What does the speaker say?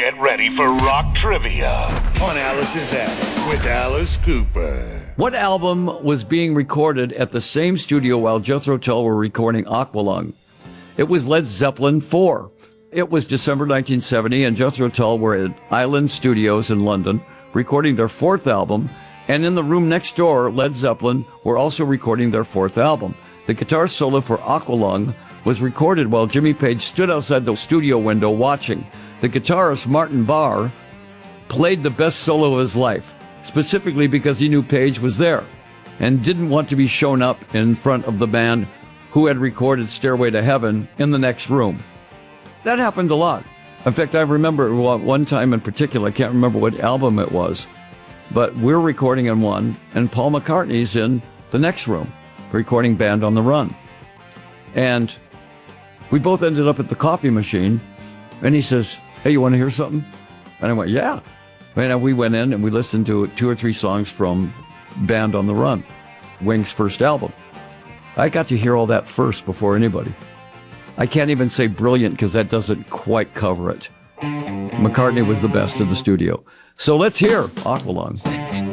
Get ready for rock trivia on Alice's Attic with Alice Cooper. What album was being recorded at the same studio while Jethro Tull were recording Aqualung? It was Led Zeppelin 4. It was December 1970, and Jethro Tull were at Island Studios in London recording their fourth album, and in the room next door, Led Zeppelin were also recording their fourth album. The guitar solo for Aqualung was recorded while Jimmy Page stood outside the studio window watching. The guitarist Martin Barre played the best solo of his life, specifically because he knew Page was there and didn't want to be shown up in front of the band who had recorded Stairway to Heaven in the next room. That happened a lot. In fact, I remember one time in particular, I can't remember what album it was, but we're recording in one, and Paul McCartney's in the next room, recording Band on the Run. And we both ended up at the coffee machine, and he says, "Hey, you want to hear something?" And I went, "Yeah." And we went in and we listened to 2 or 3 songs from Band on the Run, Wings' first album. I got to hear all that first before anybody. I can't even say brilliant because that doesn't quite cover it. McCartney was the best in the studio. So let's hear Aqualung.